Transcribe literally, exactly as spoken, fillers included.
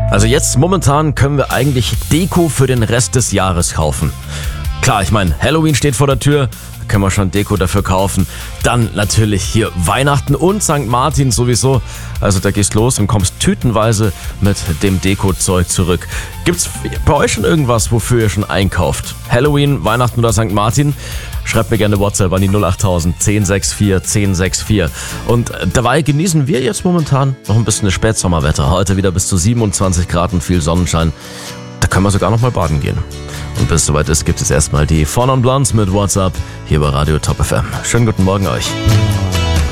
Also jetzt momentan können wir eigentlich Deko für den Rest des Jahres kaufen. Klar, ich meine, Halloween steht vor der Tür, da können wir schon Deko dafür kaufen. Dann natürlich hier Weihnachten und Sankt Martin sowieso. Also da gehst los und kommst tütenweise mit dem Deko-Zeug zurück. Gibt's bei euch schon irgendwas, wofür ihr schon einkauft? Halloween, Weihnachten oder Sankt Martin? Schreibt mir gerne WhatsApp an die null acht null null eins sechs vier eins sechs vier. Und dabei genießen wir jetzt momentan noch ein bisschen das Spätsommerwetter. Heute wieder bis zu siebenundzwanzig Grad und viel Sonnenschein. Da können wir sogar noch mal baden gehen. Und bis es soweit ist, gibt es erstmal die Four Non Blondes mit WhatsApp hier bei Radio Top F M. Schönen guten Morgen euch.